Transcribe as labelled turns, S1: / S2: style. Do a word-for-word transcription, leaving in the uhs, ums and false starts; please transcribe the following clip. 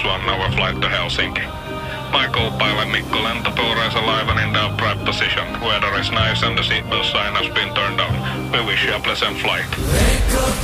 S1: one hour flight to Helsinki. My co-pilot Mikko Lento is alive and in the upright position. Weather is nice and the seatbelt sign has been turned on. We wish you a pleasant flight.